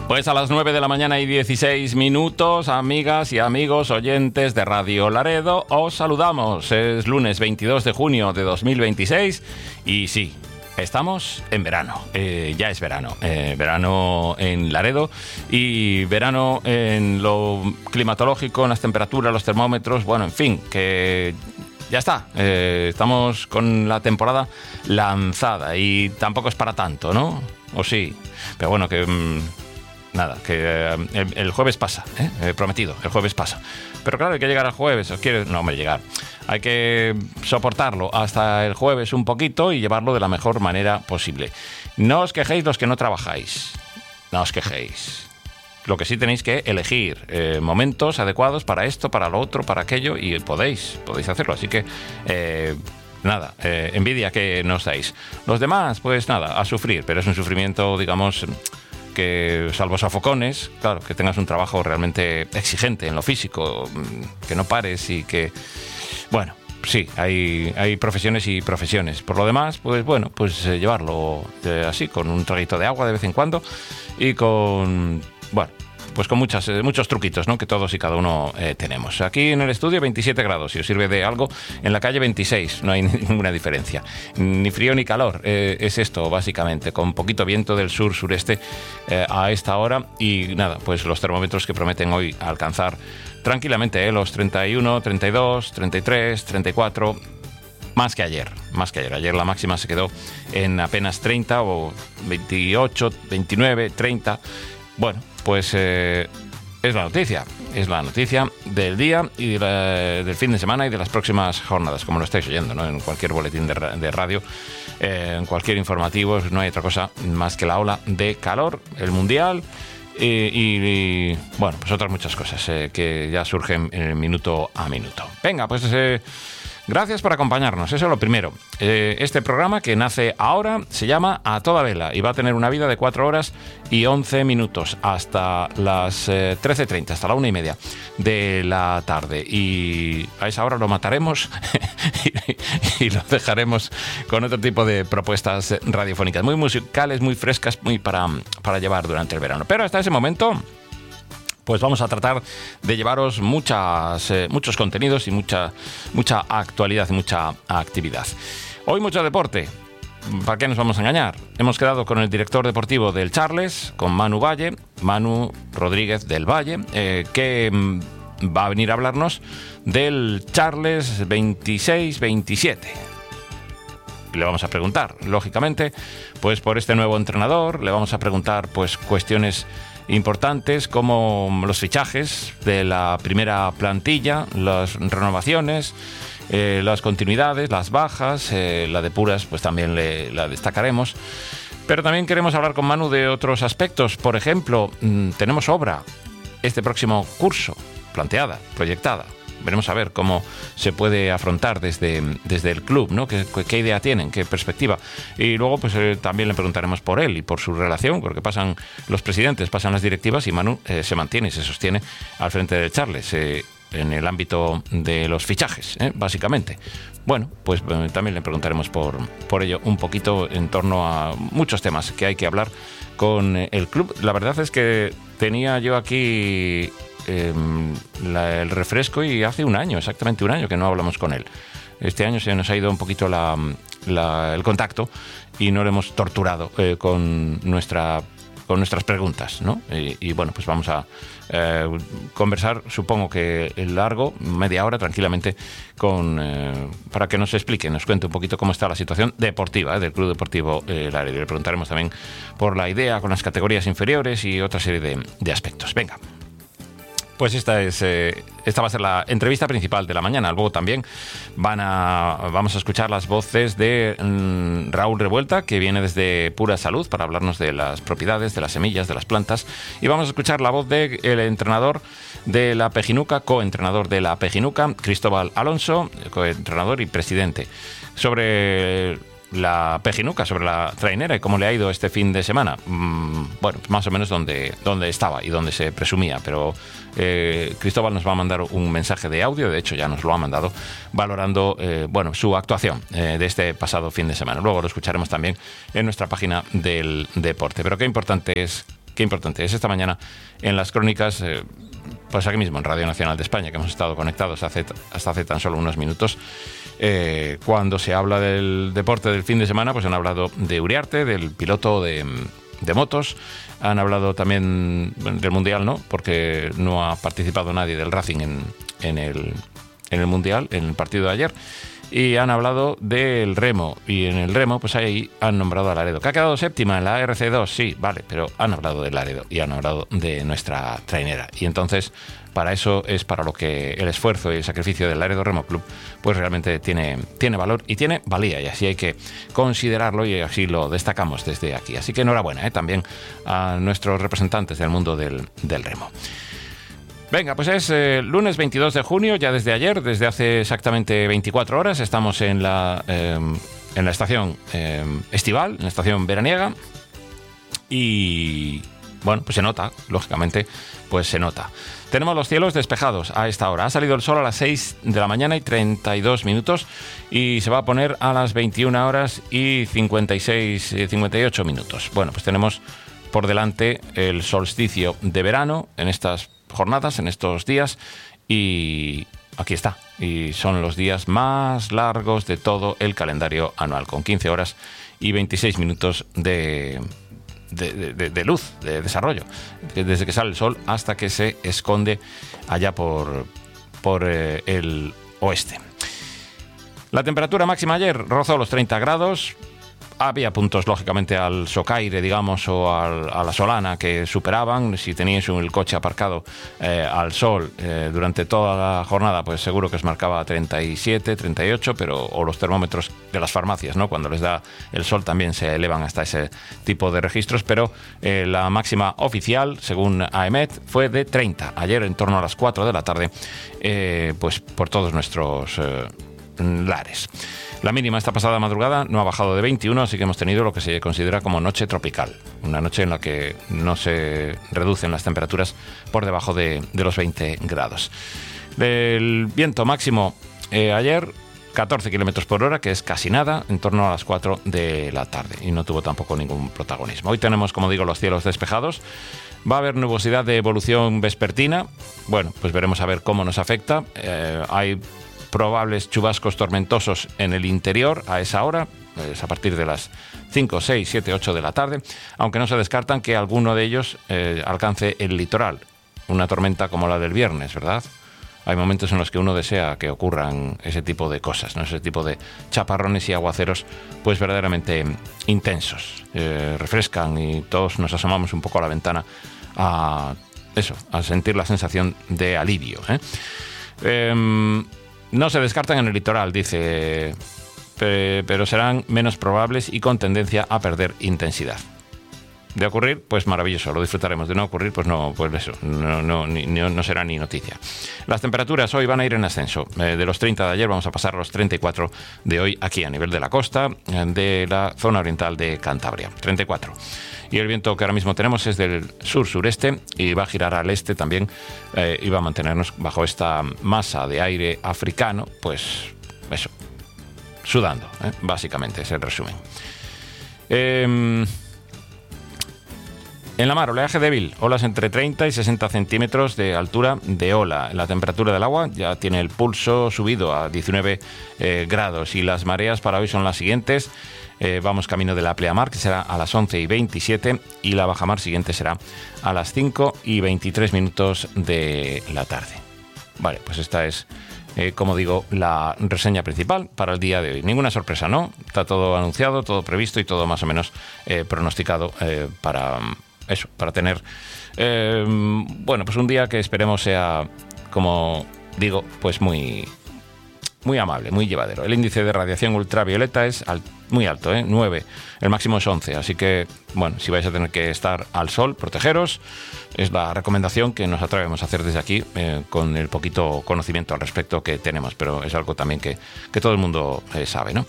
Pues a las 9 de la mañana y 16 minutos, amigas y amigos oyentes de Radio Laredo, os saludamos. Es lunes 22 de junio de 2026 y sí, estamos en verano. Ya es verano. Verano en Laredo y verano en lo climatológico, en las temperaturas, los termómetros, bueno, en fin, que ya está. Estamos con la temporada lanzada y tampoco es para tanto, ¿no? O sí, pero bueno, que... nada, que el jueves pasa, prometido, el jueves pasa. Pero claro, hay que llegar al jueves, no, hombre, llegar. Hay que soportarlo hasta el jueves un poquito y llevarlo de la mejor manera posible. No os quejéis los que no trabajáis, no os quejéis. Lo que sí tenéis que elegir momentos adecuados para esto, para lo otro, para aquello, y podéis hacerlo. Así que... nada, envidia que no estáis. Los demás, pues nada, a sufrir, pero es un sufrimiento, digamos... que salvo sofocones, claro, que tengas un trabajo realmente exigente en lo físico, que no pares y que... Bueno, sí, hay profesiones y profesiones. Por lo demás, pues bueno, pues llevarlo así, con un traguito de agua de vez en cuando y con... bueno, pues con muchos truquitos, ¿no? Que todos y cada uno tenemos. Aquí en el estudio 27 grados, si os sirve de algo. En la calle 26, no hay ninguna diferencia. Ni frío ni calor, es esto básicamente, con poquito viento del sur-sureste a esta hora. Y nada, pues los termómetros que prometen hoy alcanzar tranquilamente los 31, 32, 33, 34... Más que ayer. Ayer la máxima se quedó en apenas 30 o 28, 29, 30... Bueno, pues es la noticia del día y del fin de semana y de las próximas jornadas, como lo estáis oyendo, ¿no? En cualquier boletín de radio, en cualquier informativo, no hay otra cosa más que la ola de calor, el mundial y bueno, pues otras muchas cosas que ya surgen minuto a minuto. Venga, pues... gracias por acompañarnos, eso es lo primero. Este programa que nace ahora se llama A Toda Vela y va a tener una vida de 4 horas y 11 minutos hasta las 13:30, hasta la 1:30 de la tarde. Y a esa hora lo mataremos y lo dejaremos con otro tipo de propuestas radiofónicas, muy musicales, muy frescas, muy para llevar durante el verano. Pero hasta ese momento... pues vamos a tratar de llevaros muchos contenidos y mucha actualidad y mucha actividad. Hoy mucho deporte. ¿Para qué nos vamos a engañar? Hemos quedado con el director deportivo del Charles, con Manu Rodríguez del Valle, que va a venir a hablarnos del Charles 26-27. Le vamos a preguntar, lógicamente, pues por este nuevo entrenador, le vamos a preguntar pues cuestiones importantes como los fichajes de la primera plantilla, las renovaciones, las continuidades, las bajas, la de Puras pues también la destacaremos. Pero también queremos hablar con Manu de otros aspectos. Por ejemplo, tenemos obra este próximo curso, planteada, proyectada. Veremos a ver cómo se puede afrontar desde el club, ¿no? ¿Qué idea tienen? ¿Qué perspectiva? Y luego pues también le preguntaremos por él y por su relación, porque pasan los presidentes, pasan las directivas y Manu se mantiene y se sostiene al frente de Charles en el ámbito de los fichajes, básicamente. Bueno, pues también le preguntaremos por ello un poquito en torno a muchos temas que hay que hablar con el club. La verdad es que tenía yo aquí... el refresco y hace exactamente un año que no hablamos con él. Este año se nos ha ido un poquito el contacto y no lo hemos torturado con nuestras preguntas, ¿no? Y bueno, pues vamos a conversar, supongo que largo, media hora tranquilamente, para que nos explique, nos cuente un poquito cómo está la situación deportiva del Club Deportivo Laredo. Le preguntaremos también por la idea con las categorías inferiores y otra serie de aspectos. Venga. Pues esta va a ser la entrevista principal de la mañana. Luego también vamos a escuchar las voces de Raúl Revuelta, que viene desde Pura Salud para hablarnos de las propiedades, de las semillas, de las plantas. Y vamos a escuchar la voz del entrenador de la Pejinuca, coentrenador de la Pejinuca, Cristóbal Alonso, coentrenador y presidente, sobre la Pejinuca, sobre la trainera y cómo le ha ido este fin de semana. Bueno, más o menos donde estaba y donde se presumía, pero Cristóbal nos va a mandar un mensaje de audio, de hecho ya nos lo ha mandado, valorando su actuación de este pasado fin de semana. Luego lo escucharemos también en nuestra página del deporte. Pero qué importante es qué importante es esta mañana en las crónicas, pues aquí mismo en Radio Nacional de España, que hemos estado conectados hasta hace tan solo unos minutos. Cuando se habla del deporte del fin de semana, pues han hablado de Uriarte, del piloto de motos, han hablado también del Mundial, ¿no? Porque no ha participado nadie del Racing en el Mundial, en el partido de ayer. Y han hablado del remo, y en el remo pues ahí han nombrado a Laredo, que ha quedado séptima en la RC2, sí, vale, pero han hablado de Laredo y han hablado de nuestra trainera, y entonces para eso es para lo que el esfuerzo y el sacrificio del Laredo Remo Club pues realmente tiene valor y tiene valía, y así hay que considerarlo, y así lo destacamos desde aquí. Así que enhorabuena también a nuestros representantes del mundo del remo. Venga, pues es lunes 22 de junio, ya desde ayer, desde hace exactamente 24 horas, estamos en la estación estival, en la estación veraniega, y bueno, pues se nota, lógicamente, pues se nota. Tenemos los cielos despejados a esta hora. Ha salido el sol a las 6 de la mañana y 32 minutos y se va a poner a las 21 horas y 58 minutos. Bueno, pues tenemos por delante el solsticio de verano en estas jornadas, en estos días, y aquí está, y son los días más largos de todo el calendario anual, con 15 horas y 26 minutos de luz, de desarrollo, desde que sale el sol hasta que se esconde allá por el oeste. La temperatura máxima ayer rozó los 30 grados. Había puntos, lógicamente, al Socaire, digamos, o a la Solana que superaban. Si teníais el coche aparcado al sol durante toda la jornada, pues seguro que os marcaba 37, 38, o los termómetros de las farmacias, ¿no? Cuando les da el sol también se elevan hasta ese tipo de registros, pero la máxima oficial, según AEMET, fue de 30. Ayer, en torno a las 4 de la tarde, pues por todos nuestros lares. La mínima esta pasada madrugada no ha bajado de 21, así que hemos tenido lo que se considera como noche tropical. Una noche en la que no se reducen las temperaturas por debajo de los 20 grados. El viento máximo ayer, 14 kilómetros por hora, que es casi nada, en torno a las 4 de la tarde. Y no tuvo tampoco ningún protagonismo. Hoy tenemos, como digo, los cielos despejados. Va a haber nubosidad de evolución vespertina. Bueno, pues veremos a ver cómo nos afecta. Hay probables chubascos tormentosos en el interior a esa hora, es a partir de las 5, 6, 7, 8 de la tarde, aunque no se descartan que alguno de ellos alcance el litoral. Una tormenta como la del viernes, ¿verdad? Hay momentos en los que uno desea que ocurran ese tipo de cosas, ¿no? Ese tipo de chaparrones y aguaceros, pues verdaderamente intensos. Refrescan y todos nos asomamos un poco a la ventana a sentir la sensación de alivio, No se descartan en el litoral, dice, pero serán menos probables y con tendencia a perder intensidad. De ocurrir, pues maravilloso, lo disfrutaremos. De no ocurrir, pues no, pues eso, no será ni noticia. Las temperaturas hoy van a ir en ascenso. De los 30 de ayer vamos a pasar a los 34 de hoy aquí a nivel de la costa de la zona oriental de Cantabria. 34. Y el viento que ahora mismo tenemos es del sur-sureste y va a girar al este también y va a mantenernos bajo esta masa de aire africano, pues eso, sudando, básicamente es el resumen. En la mar, oleaje débil, olas entre 30 y 60 centímetros de altura de ola. La temperatura del agua ya tiene el pulso subido a 19 grados y las mareas para hoy son las siguientes. Vamos camino de la pleamar, que será a las 11 y 27, y la bajamar siguiente será a las 5 y 23 minutos de la tarde. Vale, pues esta es, como digo, la reseña principal para el día de hoy. Ninguna sorpresa, ¿no? Está todo anunciado, todo previsto y todo más o menos pronosticado para tener, pues un día que esperemos sea, como digo, pues muy amable, muy llevadero. El índice de radiación ultravioleta es muy alto, 9, el máximo es 11, así que, bueno, si vais a tener que estar al sol, protegeros, es la recomendación que nos atrevemos a hacer desde aquí, con el poquito conocimiento al respecto que tenemos, pero es algo también que todo el mundo sabe, ¿no?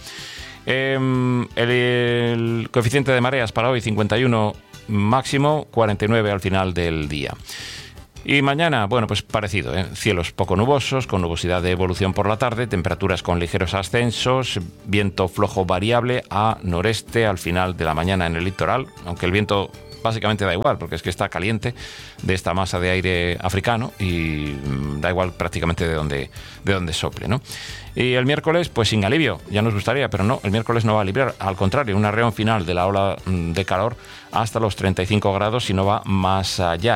El coeficiente de mareas para hoy, 51 máximo, 49 al final del día. Y mañana, bueno, pues parecido, cielos poco nubosos, con nubosidad de evolución por la tarde, temperaturas con ligeros ascensos, viento flojo variable a noreste al final de la mañana en el litoral, aunque el viento básicamente da igual, porque es que está caliente de esta masa de aire africano y da igual prácticamente de dónde sople, ¿no? Y el miércoles, pues sin alivio, ya nos gustaría, pero no, el miércoles no va a aliviar, al contrario, un arreón final de la ola de calor hasta los 35 grados y no va más allá.